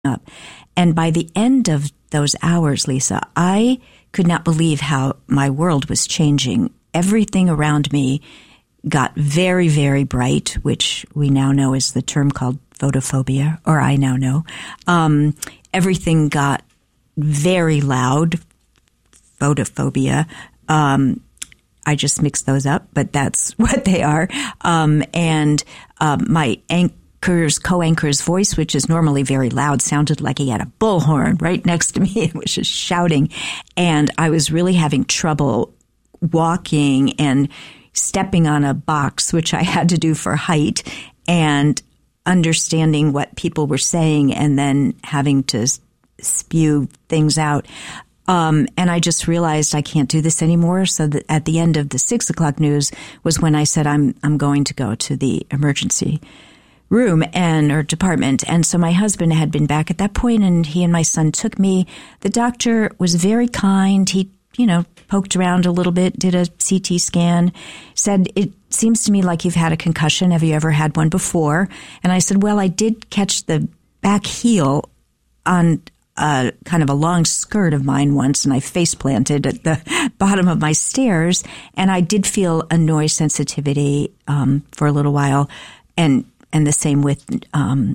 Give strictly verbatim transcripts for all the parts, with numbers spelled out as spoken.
up. And by the end of those hours, Lisa, I could not believe how my world was changing. Everything around me got very, very bright, which we now know is the term called photophobia, or I now know. Um, everything got very loud, photophobia. Um, I just mixed those up, but that's what they are. Um, and um, my anchor's, co-anchor's voice, which is normally very loud, sounded like he had a bullhorn right next to me and was just shouting. And I was really having trouble walking and stepping on a box, which I had to do for height, and understanding what people were saying and then having to spew things out. Um, and I just realized I can't do this anymore. So that at the end of the six o'clock news was when I said, I'm, I'm going to go to the emergency room and or department. And so my husband had been back at that point, and he and my son took me. The doctor was very kind. He, you know, poked around a little bit, did a C T scan, said, it seems to me like you've had a concussion. Have you ever had one before? And I said, well, I did catch the back heel on a kind of a long skirt of mine once, and I face planted at the bottom of my stairs, and I did feel a noise sensitivity um, for a little while, and and the same with um,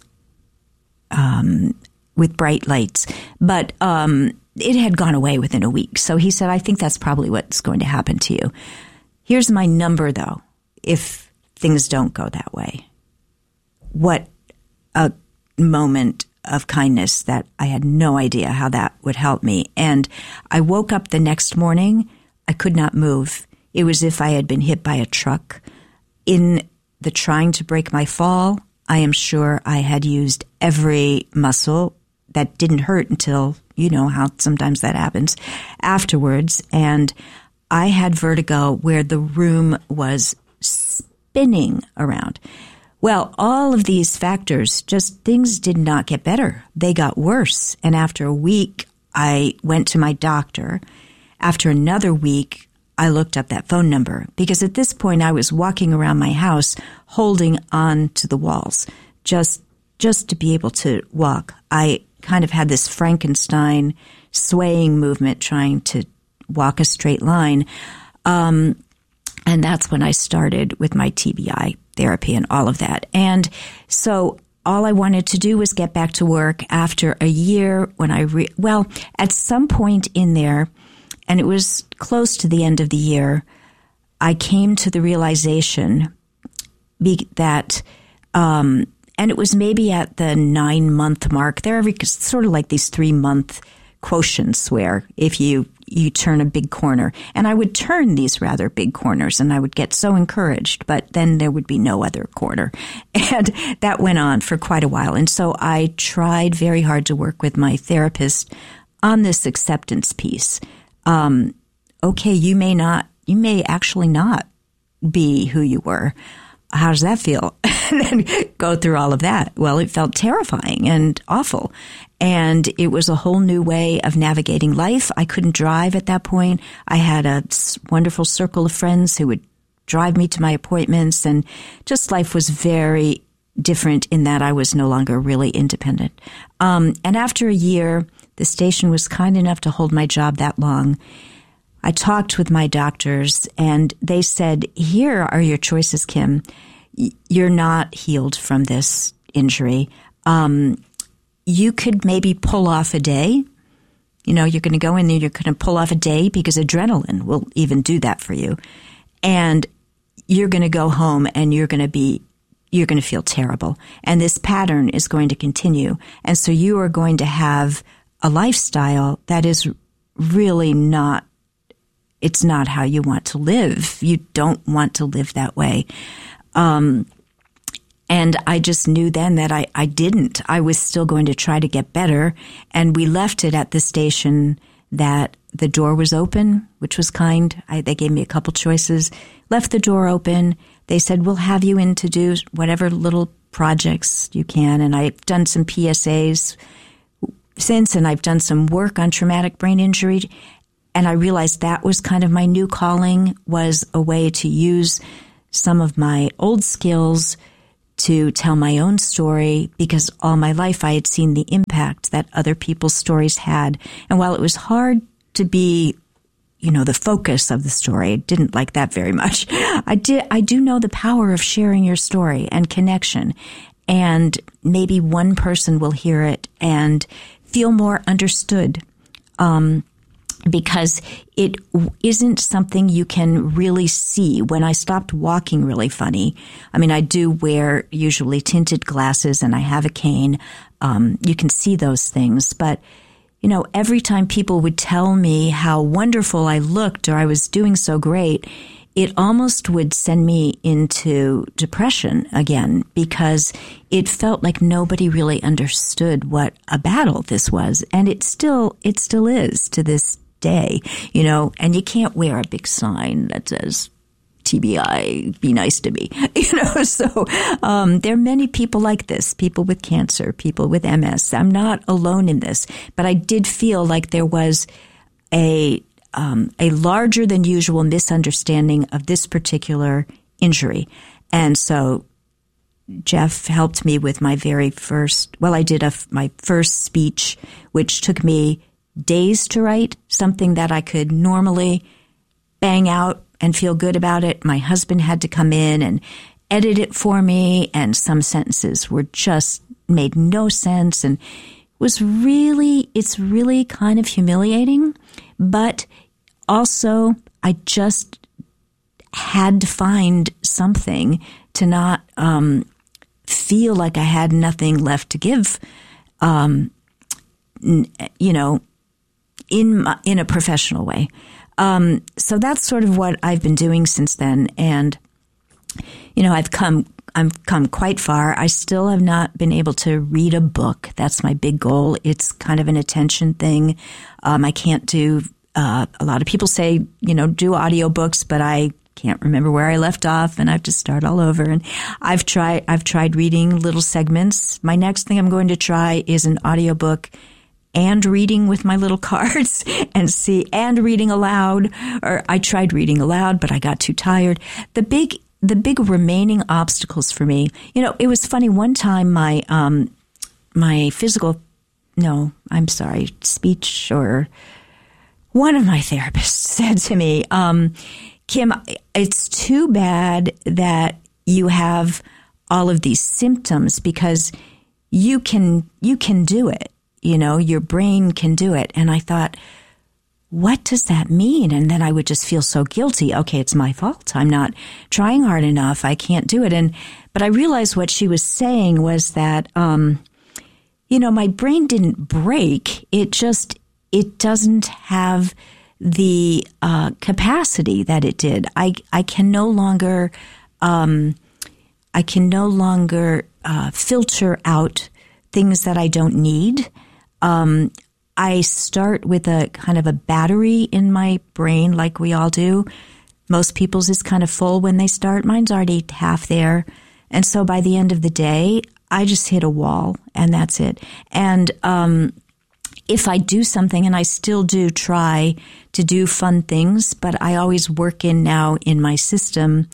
um, with bright lights, but um, it had gone away within a week. So he said, I think that's probably what's going to happen to you. Here's my number, though, if things don't go that way. What a moment of kindness that I had no idea how that would help me. And I woke up the next morning. I could not move. It was as if I had been hit by a truck. In the trying to break my fall, I am sure I had used every muscle. That didn't hurt until, you know how sometimes that happens, afterwards. And I had vertigo where the room was spinning around. Well, all of these factors, just things did not get better. They got worse. And after a week, I went to my doctor. After another week, I looked up that phone number because at this point I was walking around my house holding on to the walls just just to be able to walk. I kind of had this Frankenstein swaying movement trying to walk a straight line. Um, and that's when I started with my T B I therapy and all of that. And so all I wanted to do was get back to work after a year when I, re- well, at some point in there, and it was close to the end of the year, I came to the realization be- that, um, and it was maybe at the nine month mark. There are sort of like these three month quotients where if you, you turn a big corner, and I would turn these rather big corners and I would get so encouraged, but then there would be no other corner. And that went on for quite a while. And so I tried very hard to work with my therapist on this acceptance piece. Um, okay, you may not, you may actually not be who you were. How does that feel? And then go through all of that. Well, it felt terrifying and awful. And it was a whole new way of navigating life. I couldn't drive at that point. I had a wonderful circle of friends who would drive me to my appointments, and just life was very different in that I was no longer really independent. Um, and after a year, the station was kind enough to hold my job that long. I talked with my doctors, and they said, here are your choices, Kim. You're not healed from this injury. Um, you could maybe pull off a day. You know, you're going to go in there, you're going to pull off a day because adrenaline will even do that for you. And you're going to go home and you're going to be, you're going to feel terrible. And this pattern is going to continue. And so you are going to have a lifestyle that is really not, it's not how you want to live. You don't want to live that way. Um, and I just knew then that I, I didn't. I was still going to try to get better. And we left it at the station that the door was open, which was kind. I, they gave me a couple choices, left the door open. They said, we'll have you in to do whatever little projects you can. And I've done some P S As since, and I've done some work on traumatic brain injury. And I realized that was kind of my new calling, was a way to use some of my old skills to tell my own story because all my life I had seen the impact that other people's stories had. And while it was hard to be, you know, the focus of the story, I didn't like that very much. I did, I do know the power of sharing your story and connection. And maybe one person will hear it and feel more understood. Um, because it isn't something you can really see. When I stopped walking really funny, I mean, I do wear usually tinted glasses and I have a cane. Um, you can see those things. But, you know, every time people would tell me how wonderful I looked or I was doing so great, it almost would send me into depression again because it felt like nobody really understood what a battle this was. And it still, it still is to this day, you know, and you can't wear a big sign that says T B I, be nice to me, you know, so um, there are many people like this, people with cancer, people with M S. I'm not alone in this, but I did feel like there was a um, a larger than usual misunderstanding of this particular injury. And so Jeff helped me with my very first, well, I did a, my first speech, which took me days to write, something that I could normally bang out and feel good about it. My husband had to come in and edit it for me, and some sentences were just made no sense. And it was really, it's really kind of humiliating, but also I just had to find something to not um, feel like I had nothing left to give, um, you know, in my, in a professional way. Um, so that's sort of what I've been doing since then. And, you know, I've come, I've come quite far. I still have not been able to read a book. That's my big goal. It's kind of an attention thing. Um, I can't do, uh, a lot of people say, you know, do audiobooks, but I can't remember where I left off and I have to start all over. And I've tried, I've tried reading little segments. My next thing I'm going to try is an audiobook and reading with my little cards and see, and reading aloud. Or I tried reading aloud, but I got too tired. The big, the big remaining obstacles for me, you know, it was funny. One time my, um, my physical, no, I'm sorry, speech or one of my therapists said to me, um, Kim, it's too bad that you have all of these symptoms because you can, you can do it. You know, your brain can do it. And I thought, what does that mean? And then I would just feel so guilty. Okay, it's my fault. I'm not trying hard enough. I can't do it. And, but I realized what she was saying was that, um, you know, my brain didn't break. It just, it doesn't have the, uh, capacity that it did. I, I can no longer, um, I can no longer, uh, filter out things that I don't need. Um, I start with a kind of a battery in my brain like we all do. Most people's is kind of full when they start. Mine's already half there. And so by the end of the day, I just hit a wall and that's it. And, um, if I do something, and I still do try to do fun things, but I always work in now in my system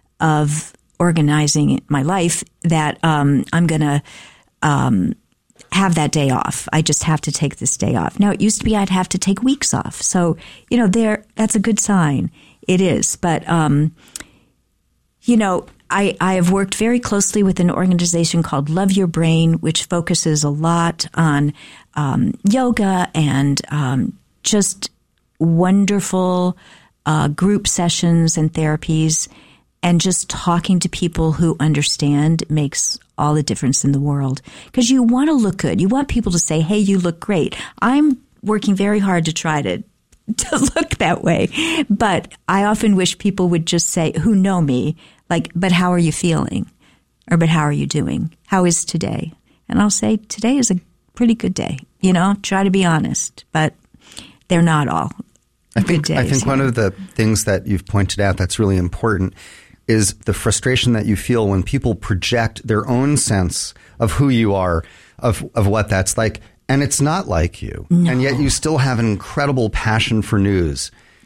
of organizing my life that, um, I'm going to, um, have that day off. I just have to take this day off. Now, it used to be I'd have to take weeks off. So, you know, there, that's a good sign. It is. But, um, you know, I, I have worked very closely with an organization called Love Your Brain, which focuses a lot on um, yoga and um, just wonderful uh, group sessions and therapies. And just talking to people who understand makes all the difference in the world. Because you want to look good. You want people to say, hey, you look great. I'm working very hard to try to, to look that way. But I often wish people would just say, who know me, like, but how are you feeling? Or, but how are you doing? How is today? And I'll say, today is a pretty good day. You know, try to be honest. But they're not all I think, good days. I think one of the things that you've pointed out that's really important is the frustration that you feel when people project their own sense of who you are, of of what that's like, and it's not like you. No. And yet you still have an incredible passion for news.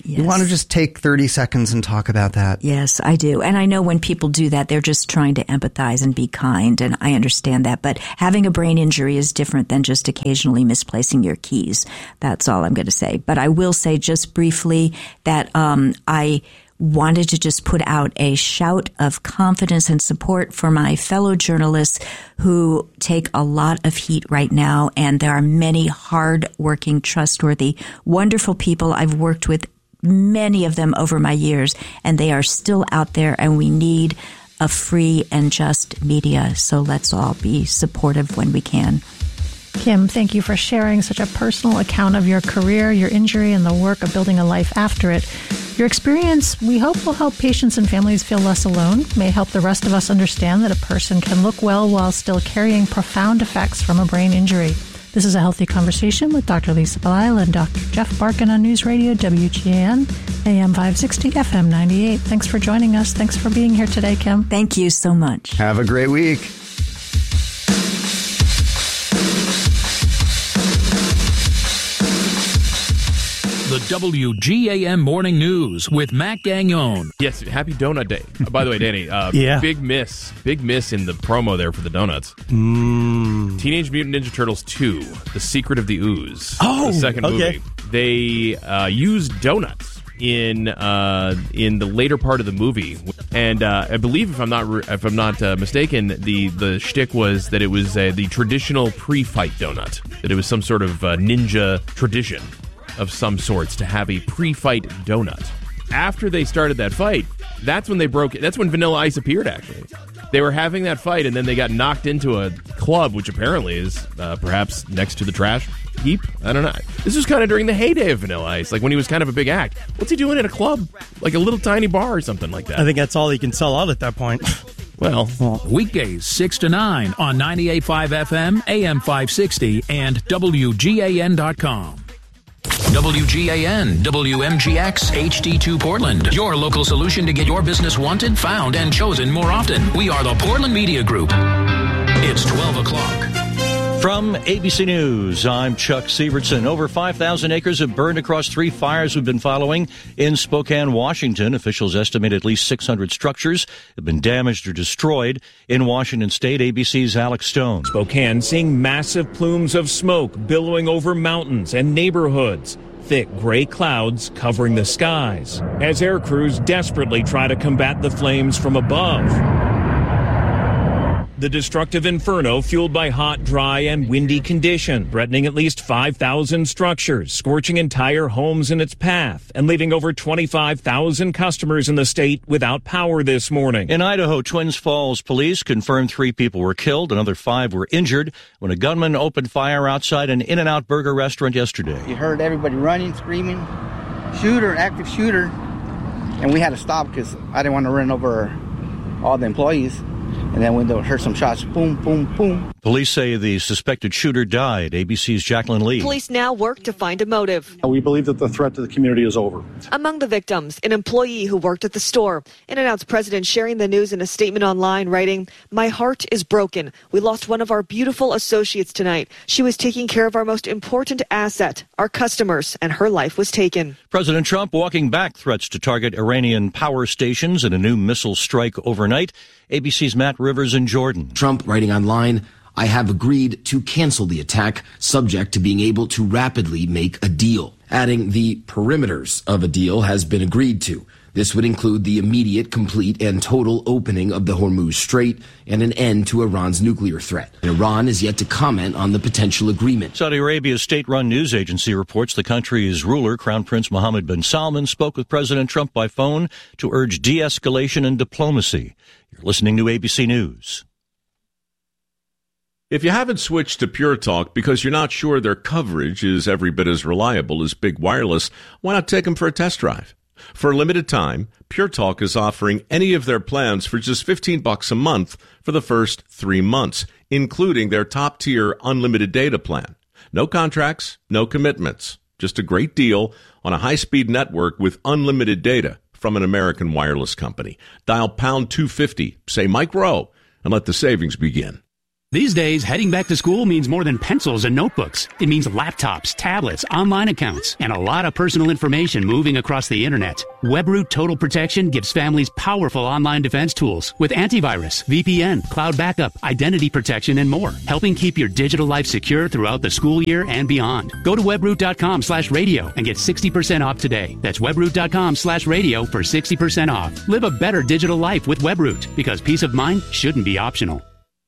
Yes. You want to just take thirty seconds and talk about that? Yes, I do. And I know when people do that, they're just trying to empathize and be kind, and I understand that. But having a brain injury is different than just occasionally misplacing your keys. That's all I'm going to say. But I will say just briefly that um, I wanted to just put out a shout of confidence and support for my fellow journalists who take a lot of heat right now. And there are many hard-working, trustworthy, wonderful people I've worked with, many of them over my years, and they are still out there, and we need a free and just media. So let's all be supportive when we can. Kim, thank you for sharing such a personal account of your career, your injury, and the work of building a life after it. Your experience, we hope, will help patients and families feel less alone, may help the rest of us understand that a person can look well while still carrying profound effects from a brain injury. This is A Healthy Conversation with Doctor Lisa Belisle and Doctor Jeff Barkin on News Radio W G A N, A M five sixty, F M ninety-eight. Thanks for joining us. Thanks for being here today, Kim. Thank you so much. Have a great week. The W G A M Morning News with Matt Gagnon. Yes, happy Donut Day. Uh, by the way, Danny, uh, yeah. big miss. Big miss in the promo there for the donuts. Mm. Teenage Mutant Ninja Turtles two, The Secret of the Ooze. Oh, the second okay. movie. They uh, used donuts in uh, in the later part of the movie. And uh, I believe, if I'm not re- if I'm not uh, mistaken, the the shtick was that it was uh, the traditional pre-fight donut. That it was some sort of uh, ninja tradition of some sorts to have a pre-fight donut. After they started that fight, that's when they broke it. That's when Vanilla Ice appeared, actually. They were having that fight, and then they got knocked into a club, which apparently is uh, perhaps next to the trash heap. I don't know. This was kind of during the heyday of Vanilla Ice, like when he was kind of a big act. What's he doing at a club? Like a little tiny bar or something like that. I think that's all he can sell out at that point. Well, Weekdays six to nine on ninety-eight point five F M, A M five sixty, and W G A N dot com. W G A N, W M G X, H D two Portland. Your local solution to get your business wanted, found, and chosen more often. We are the Portland Media Group. It's twelve o'clock. From A B C News, I'm Chuck Sievertson. Over five thousand acres have burned across three fires we've been following in Spokane, Washington. Officials estimate at least six hundred structures have been damaged or destroyed in Washington State. A B C's Alex Stone. Spokane seeing massive plumes of smoke billowing over mountains and neighborhoods. Thick gray clouds covering the skies as air crews desperately try to combat the flames from above. The destructive inferno fueled by hot, dry, and windy conditions, threatening at least five thousand structures, scorching entire homes in its path, and leaving over twenty-five thousand customers in the state without power this morning. In Idaho, Twins Falls police confirmed three people were killed, another five were injured when a gunman opened fire outside an In-N-Out Burger restaurant yesterday. You heard everybody running, screaming, shooter, active shooter, and we had to stop because I didn't want to run over all the employees. And then when they heard some shots, boom, boom, boom. Police say the suspected shooter died. A B C's Jacqueline Lee. Police now work to find a motive. We believe that the threat to the community is over. Among the victims, an employee who worked at the store. In-N-Out's president sharing the news in a statement online, writing, "My heart is broken. We lost one of our beautiful associates tonight. She was taking care of our most important asset, our customers, and her life was taken." President Trump walking back threats to target Iranian power stations in a new missile strike overnight. A B C's Matt Rivers in Jordan. Trump writing online, "I have agreed to cancel the attack, subject to being able to rapidly make a deal." Adding, the perimeters of a deal has been agreed to. This would include the immediate, complete, and total opening of the Hormuz Strait and an end to Iran's nuclear threat. Iran is yet to comment on the potential agreement. Saudi Arabia's state-run news agency reports the country's ruler, Crown Prince Mohammed bin Salman, spoke with President Trump by phone to urge de-escalation and diplomacy. You're listening to A B C News. If you haven't switched to Pure Talk because you're not sure their coverage is every bit as reliable as Big Wireless, why not take them for a test drive? For a limited time, Pure Talk is offering any of their plans for just fifteen bucks a month for the first three months, including their top-tier unlimited data plan. No contracts, no commitments. Just a great deal on a high-speed network with unlimited data from an American wireless company. Dial pound two fifty, say Mike Rowe, and let the savings begin. These days, heading back to school means more than pencils and notebooks. It means laptops, tablets, online accounts, and a lot of personal information moving across the internet. WebRoot Total Protection gives families powerful online defense tools with antivirus, V P N, cloud backup, identity protection, and more, helping keep your digital life secure throughout the school year and beyond. Go to webroot.com slash radio and get sixty percent off today. That's webroot.com slash radio for sixty percent off. Live a better digital life with WebRoot, because peace of mind shouldn't be optional.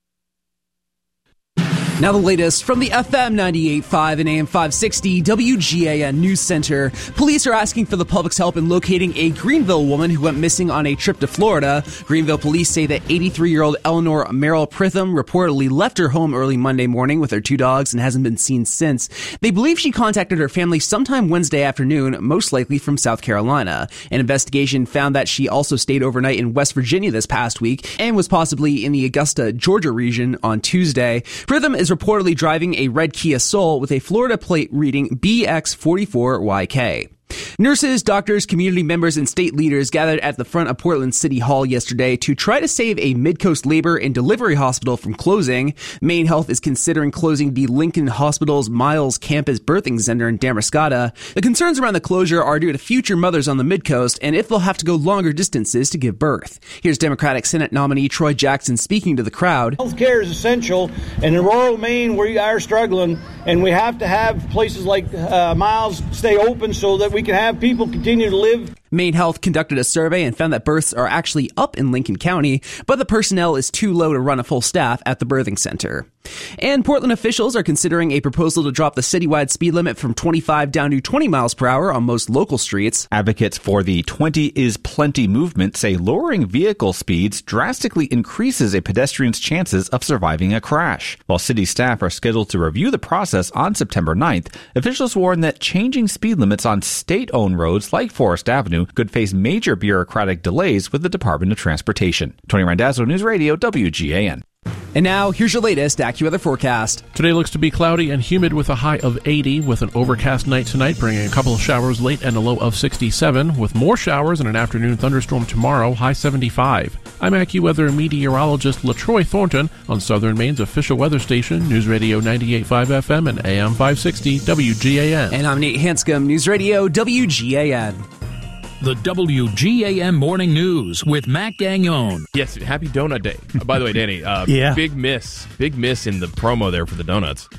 Now the latest from the F M ninety-eight point five and A M five sixty W G A N News Center. Police are asking for the public's help in locating a Greenville woman who went missing on a trip to Florida. Greenville police say that eighty-three-year-old Eleanor Merrill Pritham reportedly left her home early Monday morning with her two dogs and hasn't been seen since. They believe she contacted her family sometime Wednesday afternoon, most likely from South Carolina. An investigation found that she also stayed overnight in West Virginia this past week and was possibly in the Augusta, Georgia region on Tuesday. Pritham is reportedly driving a red Kia Soul with a Florida plate reading B X forty-four Y K. Nurses, doctors, community members, and state leaders gathered at the front of Portland City Hall yesterday to try to save a Midcoast labor and delivery hospital from closing. Maine Health is considering closing the Lincoln Hospital's Miles Campus Birthing Center in Damariscotta. The concerns around the closure are due to future mothers on the Midcoast and if they'll have to go longer distances to give birth. Here's Democratic Senate nominee Troy Jackson speaking to the crowd. Healthcare is essential, and in rural Maine we are struggling, and we have to have places like uh, Miles stay open so that we can have people continue to live. Maine Health conducted a survey and found that births are actually up in Lincoln County, but the personnel is too low to run a full staff at the birthing center. And Portland officials are considering a proposal to drop the citywide speed limit from twenty-five down to twenty miles per hour on most local streets. Advocates for the twenty is plenty movement say lowering vehicle speeds drastically increases a pedestrian's chances of surviving a crash. While city staff are scheduled to review the process on September ninth, officials warn that changing speed limits on state-owned roads like Forest Avenue could face major bureaucratic delays with the Department of Transportation. Tony Randazzo, News Radio, W G A N. And now, here's your latest AccuWeather forecast. Today looks to be cloudy and humid with a high of eighty, with an overcast night tonight, bringing a couple of showers late and a low of sixty-seven, with more showers and an afternoon thunderstorm tomorrow, high seventy-five. I'm AccuWeather meteorologist LaTroy Thornton on Southern Maine's official weather station, News Radio ninety-eight point five F M and A M five sixty W G A N. And I'm Nate Hanscom, News Radio W G A N. The W G A N Morning News with Matt Gagnon. Yes, happy Donut Day. Uh, by the way, Danny, uh, yeah. big miss. Big miss in the promo there for the donuts.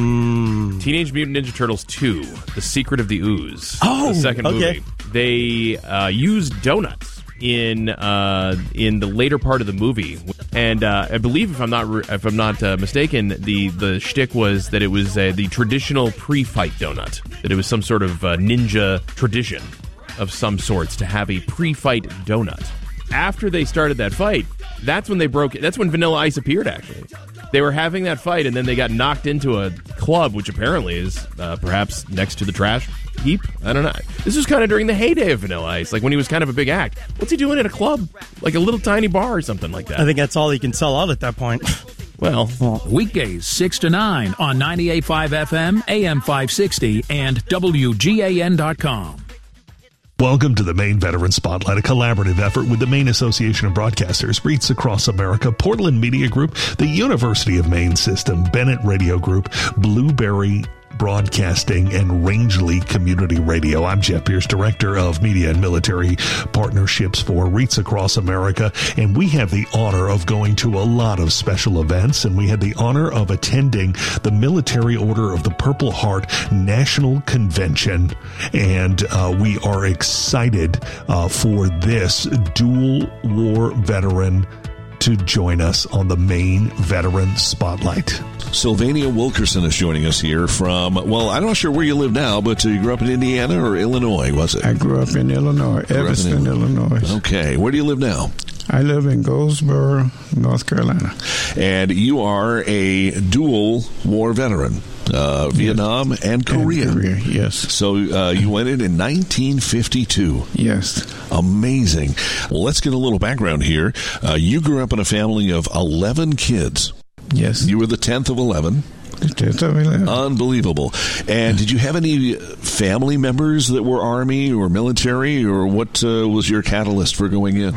Mm. Teenage Mutant Ninja Turtles two, The Secret of the Ooze. Oh, the second okay. movie. They uh, used donuts in uh, in the later part of the movie, and uh, I believe, if I'm not re- if I'm not uh, mistaken, the the shtick was that it was uh, the traditional pre-fight donut. That it was some sort of uh, ninja tradition of some sorts to have a pre-fight donut. After they started that fight, that's when they broke it. That's when Vanilla Ice appeared, actually. They were having that fight, and then they got knocked into a club, which apparently is uh, perhaps next to the trash heap. I don't know. This was kind of during the heyday of Vanilla Ice, like when he was kind of a big act. What's he doing at a club? Like a little tiny bar or something like that. I think that's all he can sell out at that point. Well, weekdays six to nine on ninety-eight point five F M, A M five sixty, and W G A N dot com. Welcome to the Maine Veteran Spotlight, a collaborative effort with the Maine Association of Broadcasters, REITs Across America, Portland Media Group, the University of Maine System, Bennett Radio Group, Blueberry Broadcasting, and Rangeley Community Radio. I'm Jeff Pierce, Director of Media and Military Partnerships for REITs Across America, and we have the honor of going to a lot of special events, and we had the honor of attending the Military Order of the Purple Heart National Convention, and uh, we are excited uh, for this dual war veteran to join us on the Maine Veteran Spotlight. Sylvania Wilkerson is joining us here from, well, I'm not sure where you live now, but you grew up in Indiana or Illinois, was it? I grew up in Illinois, Evanston, in Illinois. Okay. Where do you live now? I live in Goldsboro, North Carolina. And you are a dual war veteran. Uh, Vietnam yes. and Korea. And Korea, yes. So uh, you went in in nineteen fifty-two. Yes. Amazing. Well, let's get a little background here. Uh, you grew up in a family of eleven kids. Yes. You were the tenth of eleven. The tenth of eleven. Unbelievable. And did you have any family members that were Army or military, or what uh, was your catalyst for going in?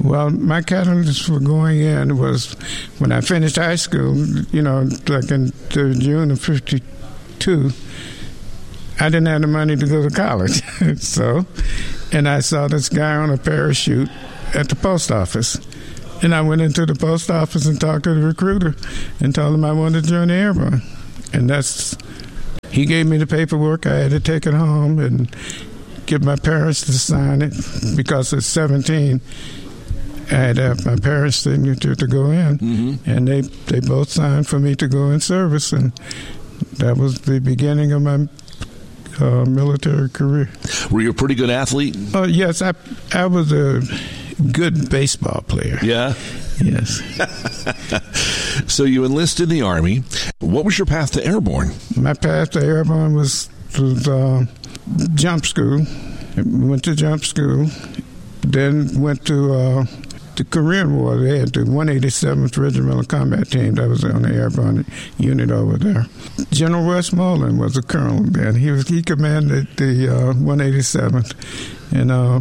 Well, my catalyst for going in was when I finished high school, you know, like in the June of fifty-two, I didn't have the money to go to college. So, and I saw this guy on a parachute at the post office. And I went into the post office and talked to the recruiter and told him I wanted to join the Airborne. And that's, he gave me the paperwork. I had to take it home and get my parents to sign it because at seventeen, I had to have my parents' signature to go in. Mm-hmm. And they, they both signed for me to go in service. And that was the beginning of my uh, military career. Were you a pretty good athlete? Oh, yes. I, I was a good baseball player. Yeah? Yes. So you enlisted in the Army. What was your path to Airborne? My path to Airborne was, was uh, jump school. Went to jump school. Then went to uh, the Korean War. They had the one eighty-seventh Regimental Combat Team that was on the Airborne unit over there. General Westmoreland was a colonel then. He was he commanded the uh, one eighty-seventh. And uh,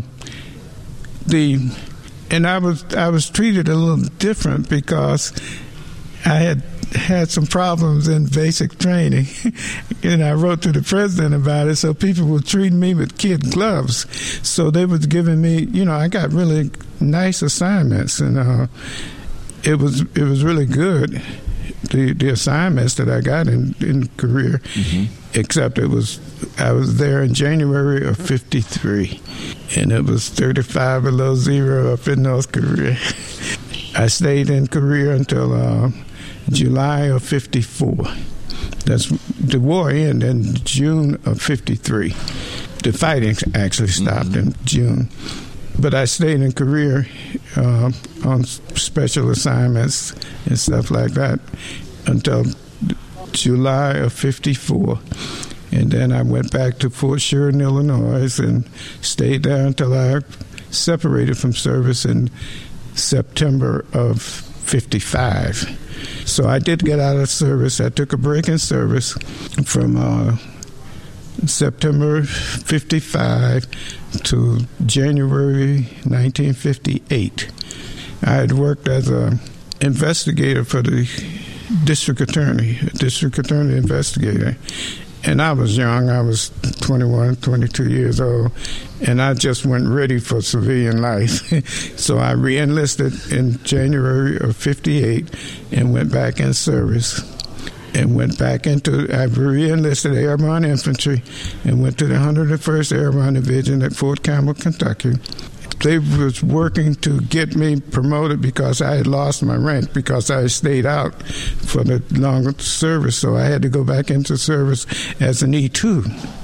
the and I was I was treated a little different because I had had some problems in basic training, and I wrote to the president about it. So people were treating me with kid gloves. So they was giving me, you know, I got really nice assignments, and uh, it was it was really good. The the assignments that I got in in career, mm-hmm. except it was I was there in January of fifty-three, and it was thirty-five below zero up in North Korea. I stayed in Korea until uh, July of fifty-four. That's the war ended in June of fifty-three. The fighting actually stopped mm-hmm. in June. But I stayed in Korea uh, on special assignments and stuff like that until July of fifty-four. And then I went back to Fort Sheridan, Illinois, and stayed there until I separated from service in September of fifty-five. So I did get out of service. I took a break in service from uh, September fifty-five to January nineteen fifty-eight. I had worked as an investigator for the district attorney, a district attorney investigator. And I was young. I was twenty-one, twenty-two years old, and I just wasn't ready for civilian life. So I re-enlisted in January of fifty-eight and went back in service. And went back into, I re-enlisted Airborne Infantry and went to the one hundred first Airborne Division at Fort Campbell, Kentucky. They was working to get me promoted because I had lost my rank because I stayed out for the long service, so I had to go back into service as an E two.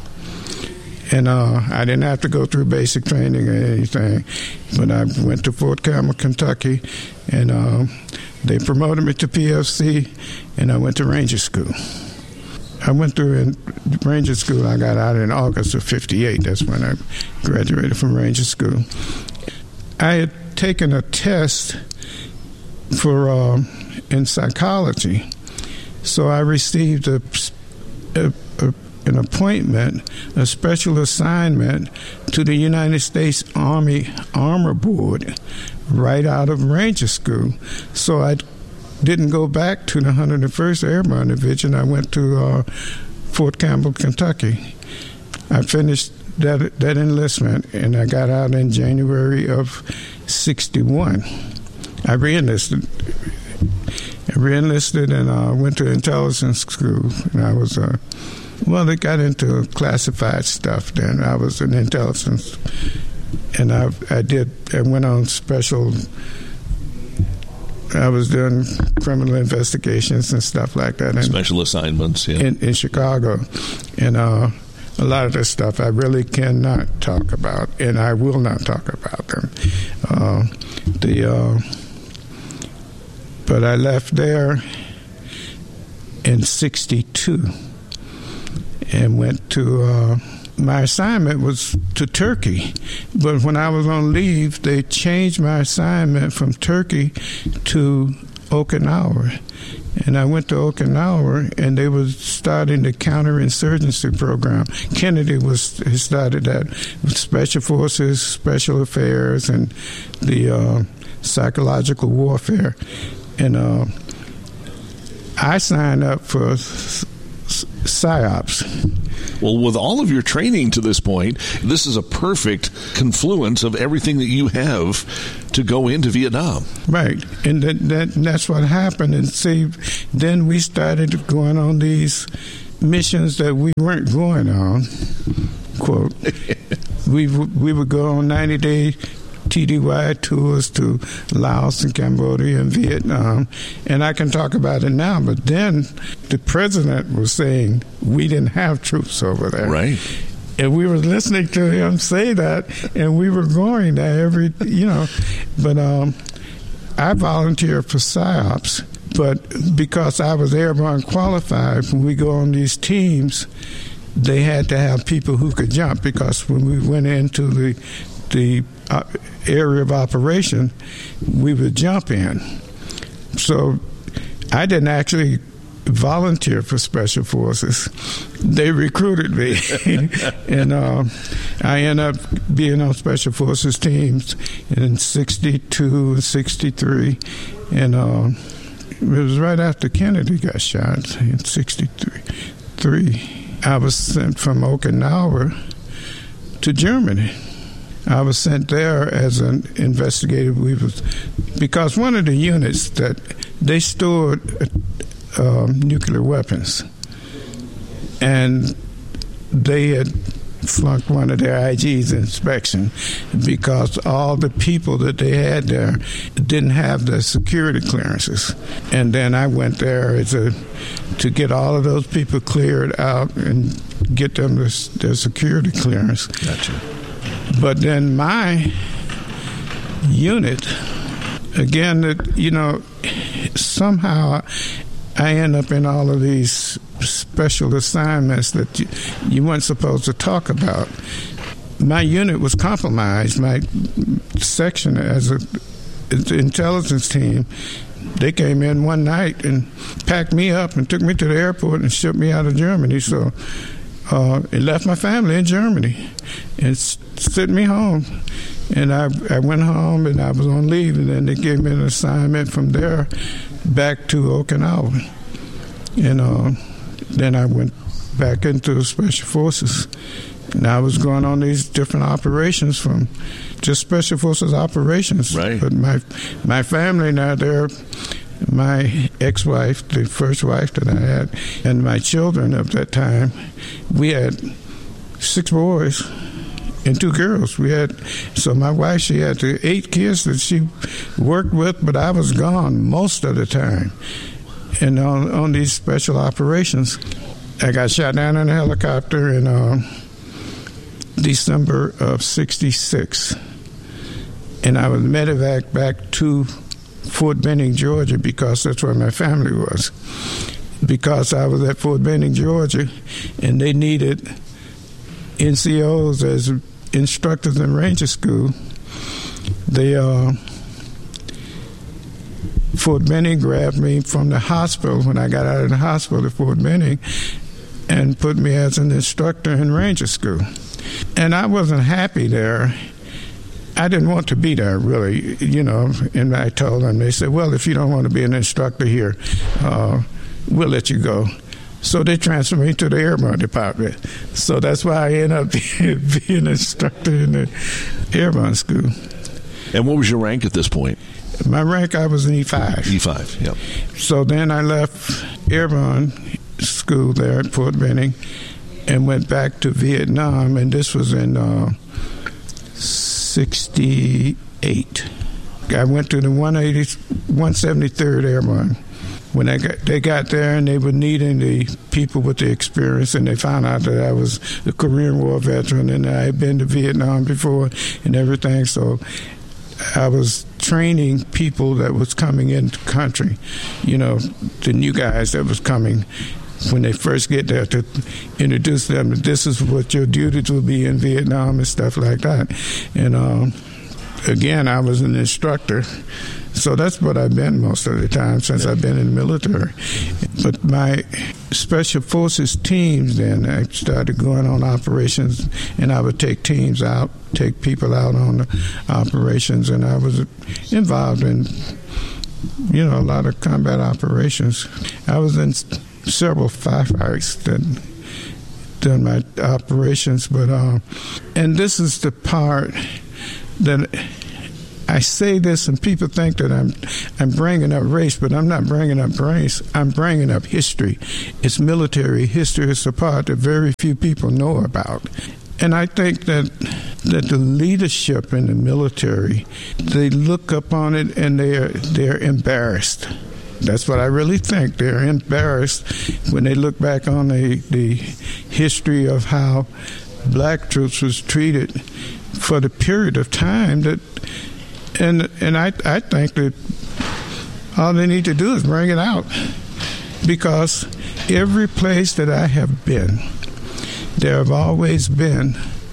And uh, I didn't have to go through basic training or anything, but I went to Fort Campbell, Kentucky, and uh, they promoted me to P F C, and I went to Ranger School. I went through in Ranger School. I got out in August of fifty-eight. That's when I graduated from Ranger School. I had taken a test for uh, in psychology, so I received a, a, a an appointment, a special assignment to the United States Army Armor Board right out of Ranger School. So I didn't go back to the one hundred first Airborne Division. I went to uh, Fort Campbell, Kentucky. I finished that that enlistment, and I got out in January of sixty-one. I re-enlisted. I re-enlisted and uh, went to intelligence school. And I was, uh, well, they got into classified stuff then. I was in intelligence, and I, I did, I went on special, I was doing criminal investigations and stuff like that. Special assignments, yeah. In, in Chicago. And uh, a lot of this stuff I really cannot talk about, and I will not talk about them. Uh, the uh, but I left there in sixty-two and went to, uh, my assignment was to Turkey. But when I was on leave, they changed my assignment from Turkey to Okinawa. And I went to Okinawa, and they were starting the counterinsurgency program. Kennedy was started that with Special Forces, Special Affairs, and the uh, psychological warfare. And uh, I signed up for s- s- PSYOPs. Well, with all of your training to this point, this is a perfect confluence of everything that you have to go into Vietnam. Right. And that, that that's what happened. And see, then we started going on these missions that we weren't going on, quote. we, we would go on ninety-day T D Y tours to Laos and Cambodia and Vietnam, and I can talk about it now, but then the president was saying we didn't have troops over there. Right. And we were listening to him say that, and we were going there every, you know, but um, I volunteered for PSYOPs, but because I was airborne qualified, when we go on these teams, they had to have people who could jump, because when we went into the the uh, area of operation, we would jump in. So I didn't actually volunteer for Special Forces. They recruited me. And uh, I ended up being on Special Forces teams in sixty-two and sixty-three. And uh, it was right after Kennedy got shot in sixty-three. Three. I was sent from Okinawa to Germany. I was sent there as an investigator. We was because one of the units that they stored um, nuclear weapons, and they had flunked one of their I G's inspection because all the people that they had there didn't have the security clearances. And then I went there as a to get all of those people cleared out and get them their, their security clearance. Gotcha. But then my unit, again, that you know, somehow I end up in all of these special assignments that you, you weren't supposed to talk about. My unit was compromised. My section as a as an intelligence team, they came in one night and packed me up and took me to the airport and shipped me out of Germany. So uh, it left my family in Germany and sent me home. And I, I went home and I was on leave, and then they gave me an assignment from there back to Okinawa. And uh, then I went back into Special Forces. And I was going on these different operations from just Special Forces operations. Right. But my my family now, they're my ex-wife, the first wife that I had, and my children of that time, we had six boys and two girls. We had, so my wife, she had the eight kids that she worked with, but I was gone most of the time. And on, on these special operations, I got shot down in a helicopter in uh, December of sixty-six. And I was medevac back to Fort Benning, Georgia, because that's where my family was. Because I was at Fort Benning, Georgia, and they needed N C Os as instructors in Ranger School. They, uh, Fort Benning grabbed me from the hospital when I got out of the hospital at Fort Benning and put me as an instructor in Ranger School. And I wasn't happy there. I didn't want to be there, really, you know, and I told them, they said, well, if you don't want to be an instructor here, uh, we'll let you go. So they transferred me to the airborne department. So that's why I ended up being, being an instructor in the airborne school. And what was your rank at this point? My rank, I was an E five. E five, yep. So then I left airborne school there at Fort Benning and went back to Vietnam, and this was in uh, sixty-eight. I went to the one seventy-third Airborne. When I got, they got there and they were needing the people with the experience, and they found out that I was a Korean War veteran and I had been to Vietnam before and everything, so I was training people that was coming into the country, you know, the new guys that was coming when they first get there, to introduce them that this is what your duties will be in Vietnam and stuff like that. And um, again, I was an instructor, So that's what I've been most of the time since I've been in the military. But my special forces teams, then I started going on operations, and I would take teams out, take people out on the operations, and I was involved in, you know, a lot of combat operations. I was in several firefights that done my operations, but um, and this is the part that I say this, and people think that I'm I'm bringing up race, but I'm not bringing up race. I'm bringing up history. It's military history. It's a part that very few people know about. And I think that that the leadership in the military, they look upon it and they're they're embarrassed. That's what I really think. They're embarrassed when they look back on the, the history of how black troops was treated for the period of time that, and and I I think that all they need to do is bring it out, because every place that I have been, there have always been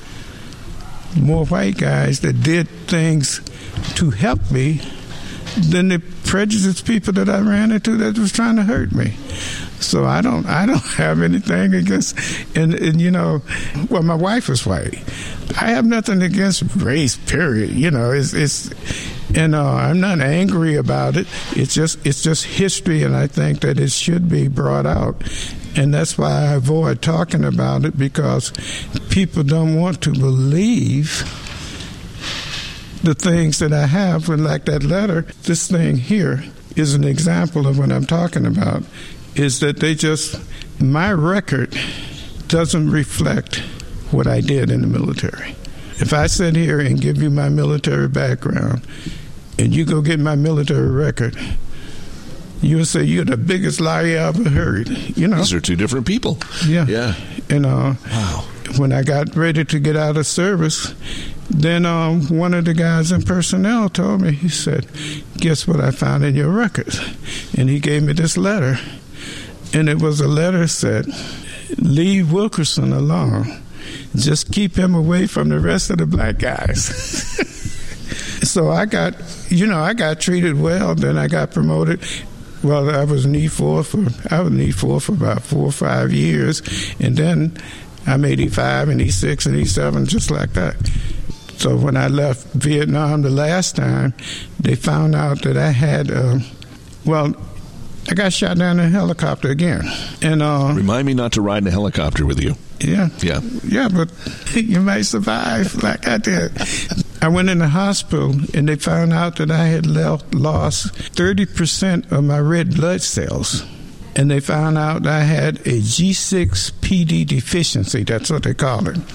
more white guys that did things to help me than the prejudiced people that I ran into that was trying to hurt me. So I don't I don't have anything against, and, and you know, well, my wife is white. I have nothing against race, period. You know, it's it's and uh, I'm not angry about it. It's just it's just history, and I think that it should be brought out. And that's why I avoid talking about it, because people don't want to believe the things that I have. And like that letter, this thing here is an example of what I'm talking about, is that they just, my record doesn't reflect what I did in the military. If I sit here and give you my military background and you go get my military record, you'll say you're the biggest liar I ever heard. You know, these are two different people. Yeah, yeah. And uh, wow. When I got ready to get out of service, then um, one of the guys in personnel told me, he said, "Guess what I found in your records?" And he gave me this letter, and it was a letter that said, "Leave Wilkerson alone. Just keep him away from the rest of the black guys." So I got, you know, I got treated well. Then I got promoted. Well, I was in E four for I was in E four for about four or five years, and then I'm eighty-five and E six and E seven, just like that. So when I left Vietnam the last time, they found out that I had, uh, well, I got shot down in a helicopter again. And uh, remind me not to ride in a helicopter with you. Yeah, yeah, yeah, but you might survive like I did. I went in the hospital, and they found out that I had left, lost thirty percent of my red blood cells. And they found out I had a G six P D deficiency. That's what they call it.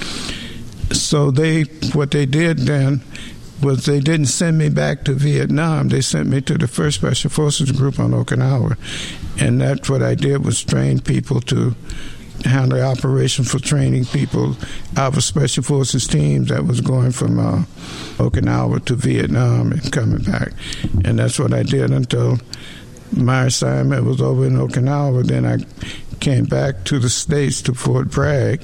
So they, what they did then was they didn't send me back to Vietnam. They sent me to the first Special Forces Group on Okinawa. And that's what I did, was train people to handle the operation for training people out of Special Forces teams that was going from uh, Okinawa to Vietnam and coming back. And that's what I did until my assignment was over in Okinawa. Then I came back to the States, to Fort Bragg,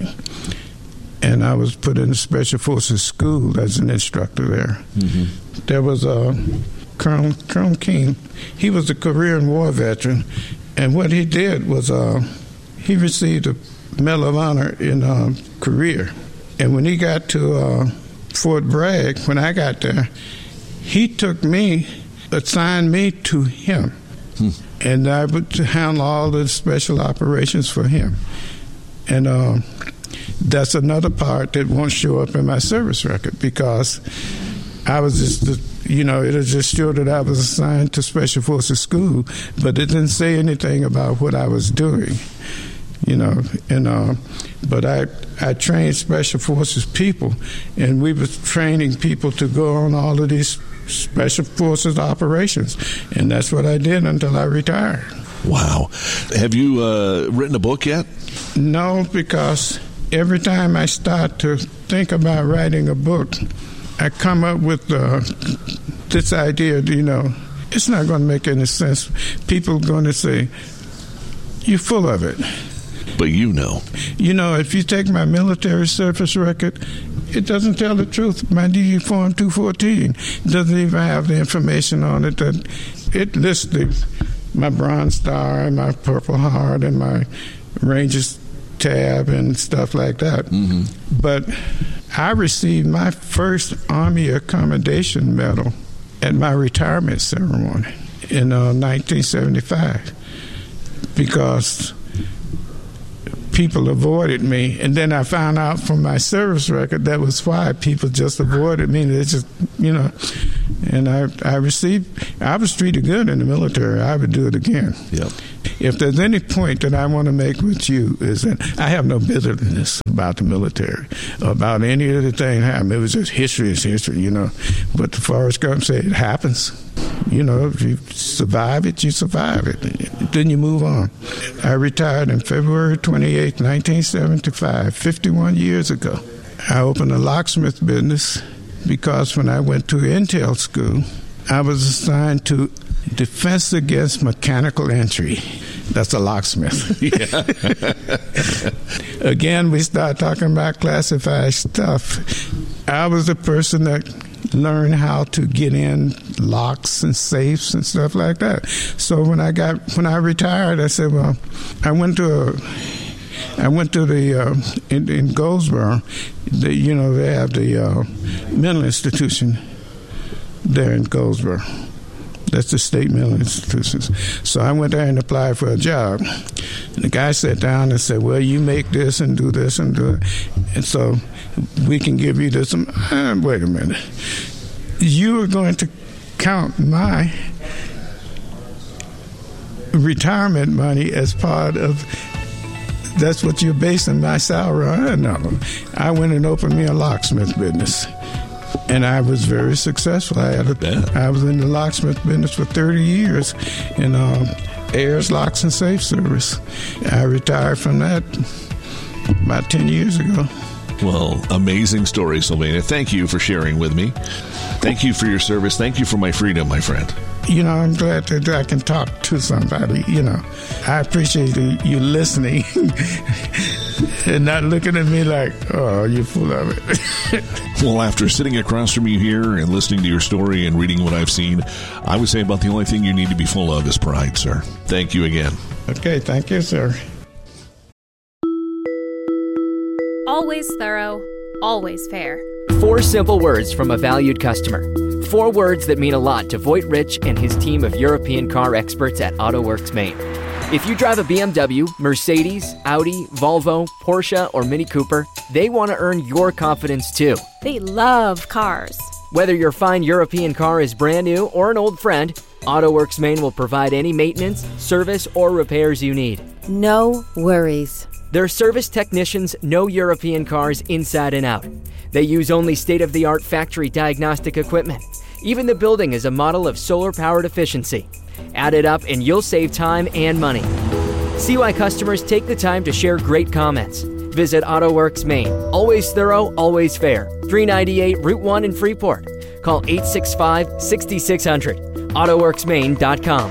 and I was put in the Special Forces School as an instructor there. Mm-hmm. There was a uh, Colonel, Colonel King. He was a Korean War veteran, and what he did was uh, he received a Medal of Honor in uh, Korea. And when he got to uh, Fort Bragg, when I got there, he took me, assigned me to him. Hmm. And I would handle all the special operations for him. And uh, that's another part that won't show up in my service record, because I was just, you know, it just showed that I was assigned to Special Forces School, but it didn't say anything about what I was doing, you know. And uh, but I I trained Special Forces people, and we were training people to go on all of these Special Forces operations, and that's what I did until I retired. Wow. Have you uh, written a book yet? No, because every time I start to think about writing a book, I come up with uh, this idea, you know, it's not going to make any sense. People are going to say, you're full of it. But you know. You know, if you take my military service record, It doesn't tell the truth. My D D Form two fourteen doesn't even have the information on it. That it lists the, my Bronze Star and my Purple Heart and my Ranger's tab and stuff like that. Mm-hmm. But I received my first Army Accommodation Medal at my retirement ceremony in uh, nineteen seventy-five because people avoided me. And then I found out from my service record that was why people just avoided me. They just, you know, and I, I received, I was treated good in the military. I would do it again. Yep. If there's any point that I want to make with you is that I have no bitterness about the military, about any of the thing that happened. It was just history is history, you know. But the Forrest Gump said it happens. You know, if you survive it, you survive it. Then you move on. I retired on February twenty-eighth, nineteen seventy-five, fifty-one years ago. I opened a locksmith business because when I went to Intel school, I was assigned to Defense Against Mechanical Entry. That's a locksmith. Yeah. Again, we start talking about classified stuff. I was the person that learned how to get in locks and safes and stuff like that. So when I got when I retired, I said, well, I went to a I went to the uh, in, in Goldsboro. The, you know, they have the uh, mental institution there in Goldsboro. That's the state mental institutions. So I went there and applied for a job. And the guy sat down and said, well, you make this and do this and do it. And so we can give you this. Uh, wait a minute. You are going to count my retirement money as part of, that's what you're basing my salary on? No. I went and opened me a locksmith business. And I was very successful. I had a, I was in the locksmith business for thirty years in um, Ayers Locks and Safe Service. I retired from that about ten years ago. Well, amazing story, Sylvania. Thank you for sharing with me. Thank you for your service. Thank you for my freedom, my friend. You know, I'm glad that I can talk to somebody. You know, I appreciate you listening and not looking at me like, oh, you're full of it. Well, after sitting across from you here and listening to your story and reading what I've seen, I would say about the only thing you need to be full of is pride, sir. Thank you again. Okay, thank you, sir. Always thorough, always fair. Four simple words from a valued customer. Four words that mean a lot to Voigt Rich and his team of European car experts at AutoWorks Maine. If you drive a B M W, Mercedes, Audi, Volvo, Porsche, or Mini Cooper, they want to earn your confidence too. They love cars. Whether your fine European car is brand new or an old friend, AutoWorks Maine will provide any maintenance, service, or repairs you need. No worries. Their service technicians know European cars inside and out. They use only state-of-the-art factory diagnostic equipment. Even the building is a model of solar-powered efficiency. Add it up and you'll save time and money. See why customers take the time to share great comments. Visit AutoWorks Maine. Always thorough, always fair. three ninety-eight Route one in Freeport. Call eight six five, six six zero zero. auto works maine dot com.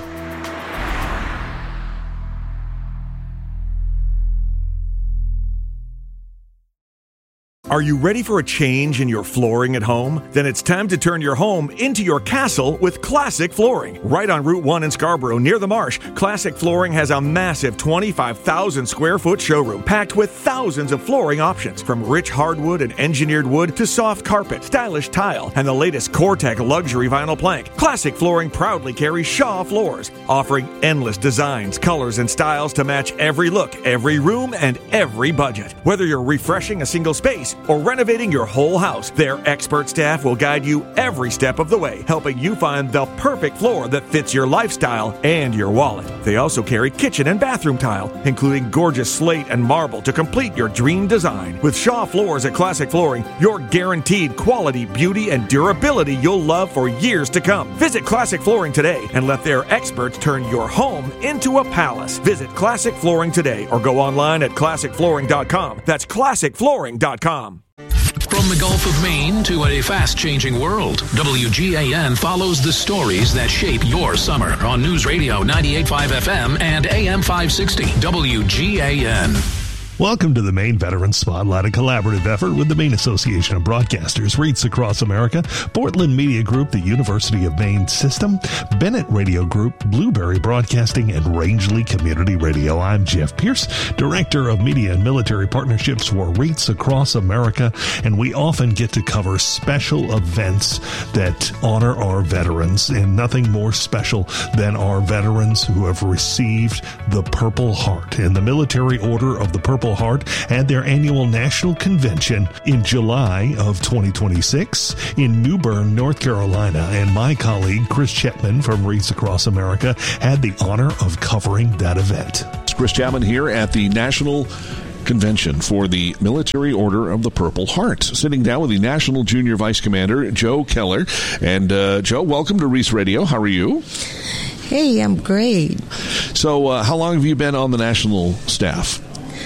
Are you ready for a change in your flooring at home? Then it's time to turn your home into your castle with Classic Flooring. Right on Route one in Scarborough, near the Marsh, Classic Flooring has a massive twenty-five thousand square foot showroom packed with thousands of flooring options, from rich hardwood and engineered wood to soft carpet, stylish tile, and the latest Core-Tech luxury vinyl plank. Classic Flooring proudly carries Shaw floors, offering endless designs, colors, and styles to match every look, every room, and every budget. Whether you're refreshing a single space or renovating your whole house, their expert staff will guide you every step of the way, helping you find the perfect floor that fits your lifestyle and your wallet. They also carry kitchen and bathroom tile, including gorgeous slate and marble to complete your dream design. With Shaw Floors at Classic Flooring, you're guaranteed quality, beauty, and durability you'll love for years to come. Visit Classic Flooring today and let their experts turn your home into a palace. Visit Classic Flooring today or go online at classic flooring dot com. That's classic flooring dot com. From the Gulf of Maine to a fast-changing world, W G A N follows the stories that shape your summer on News Radio ninety-eight point five F M and A M five sixty W G A N. Welcome to the Maine Veterans Spotlight, a collaborative effort with the Maine Association of Broadcasters, REITs across America, Portland Media Group, the University of Maine System, Bennett Radio Group, Blueberry Broadcasting, and Rangeley Community Radio. I'm Jeff Pierce, Director of Media and Military Partnerships for REITs across America, and we often get to cover special events that honor our veterans, and nothing more special than our veterans who have received the Purple Heart. And the Military Order of the Purple Heart had their annual national convention in July of twenty twenty-six in New Bern, North Carolina, and my colleague Chris Chapman from REITs Across America had the honor of covering that event. It's Chris Chapman here at the National Convention for the Military Order of the Purple Heart, sitting down with the National Junior Vice Commander Joe Keller. And uh, Joe, welcome to REITs Radio. How are you? Hey, I'm great. So uh, how long have you been on the national staff?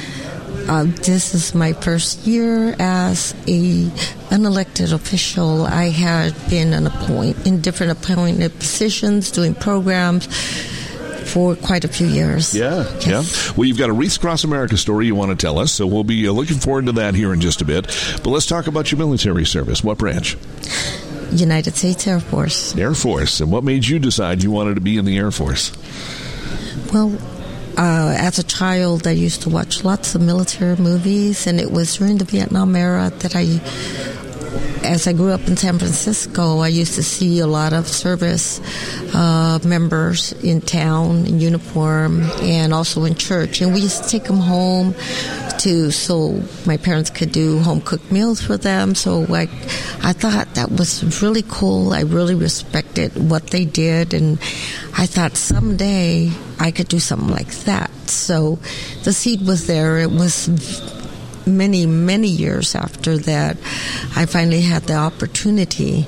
Uh, this is my first year as a unelected official. I had been an appoint in different appointed positions, doing programs for quite a few years. Yeah, yes. yeah. Well, you've got a REITs Across America story you want to tell us, so we'll be uh, looking forward to that here in just a bit. But let's talk about your military service. What branch? United States Air Force. Air Force. And what made you decide you wanted to be in the Air Force? Well, Uh, as a child, I used to watch lots of military movies, and it was during the Vietnam era that I, as I grew up in San Francisco, I used to see a lot of service uh, members in town in uniform and also in church, and we used to take them home to so my parents could do home cooked meals for them. So I, I thought that was really cool. I really respected what they did, and I thought someday I could do something like that. So the seed was there. It was many, many years after that I finally had the opportunity.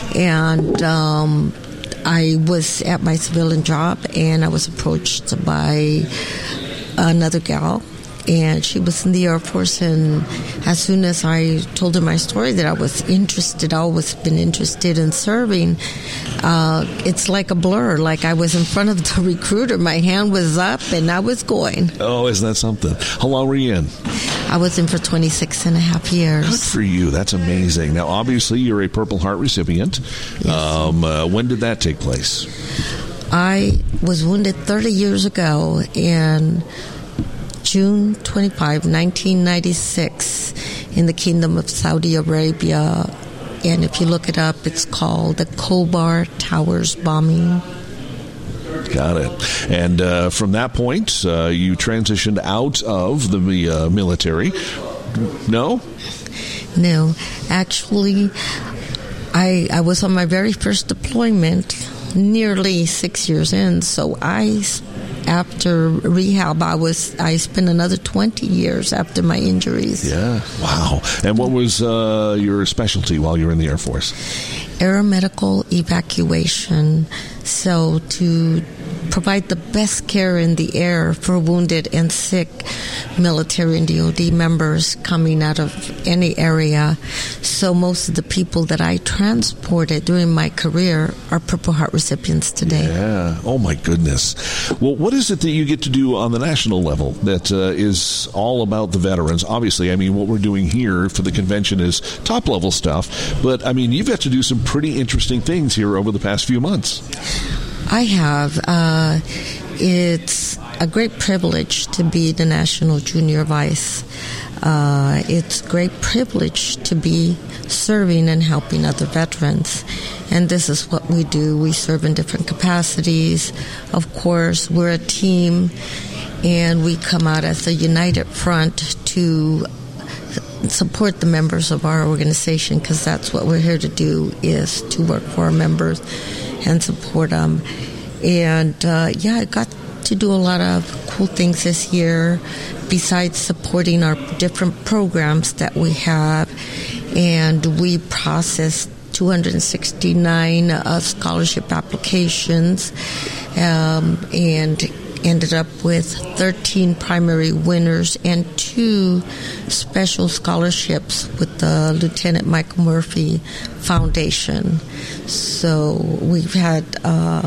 And um, I was at my civilian job, and I was approached by another gal, and she was in the Air Force. And as soon as I told her my story that I was interested, always been interested in serving, uh, it's like a blur. Like I was in front of the recruiter, my hand was up, and I was going. Oh, isn't that something? How long were you in? I was in for twenty-six and a half years. Good for you. That's amazing. Now, obviously, you're a Purple Heart recipient. Yes. Um, uh, when did that take place? I was wounded thirty years ago in June twenty-fifth, nineteen ninety-six, in the Kingdom of Saudi Arabia. And if you look it up, it's called the Khobar Towers bombing. Got it. And uh, from that point, uh, you transitioned out of the uh, military. No? No. Actually, I I was on my very first deployment nearly six years in. So I, after rehab, I was I spent another twenty years after my injuries. Yeah. Wow. And what was uh, your specialty while you were in the Air Force? Aeromedical evacuation. So to provide the best care in the air for wounded and sick military and D O D members coming out of any area. So most of the people that I transported during my career are Purple Heart recipients today. Yeah. Oh, my goodness. Well, what is it that you get to do on the national level that uh, is all about the veterans? Obviously, I mean, what we're doing here for the convention is top-level stuff, but, I mean, you've got to do some pretty interesting things here over the past few months. I have. Uh, it's a great privilege to be the National Junior Vice. Uh, it's a great privilege to be serving and helping other veterans. And this is what we do. We serve in different capacities. Of course, we're a team, and we come out as a united front to support the members of our organization, because that's what we're here to do, is to work for our members and support them. And uh, yeah, I got to do a lot of cool things this year besides supporting our different programs that we have. And we processed two hundred sixty-nine uh, scholarship applications um, and ended up with thirteen primary winners and two special scholarships with the Lieutenant Michael Murphy Foundation. So we've had uh,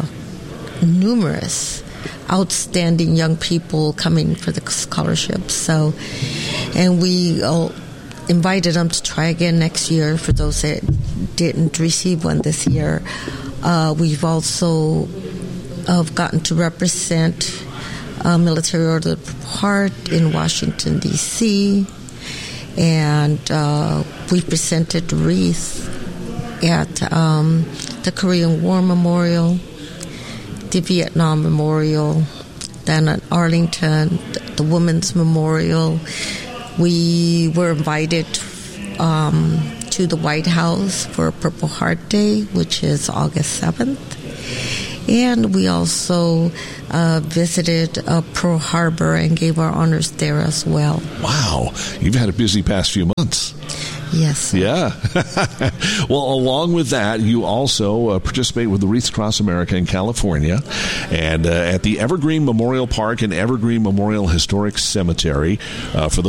numerous outstanding young people coming for the scholarships. So And we uh, invited them to try again next year for those that didn't receive one this year. Uh, we've also uh, gotten to represent uh, Military Order of the Purple Heart in Washington, D C, and uh, we presented wreaths at um, the Korean War Memorial, the Vietnam Memorial, then at Arlington, the Women's Memorial. We were invited um, to the White House for Purple Heart Day, which is August seventh. And we also uh, visited uh, Pearl Harbor and gave our honors there as well. Wow. You've had a busy past few months. Yes. Yeah. Well, along with that, you also uh, participate with the Wreaths Across America in California and uh, at the Evergreen Memorial Park and Evergreen Memorial Historic Cemetery. Uh, for those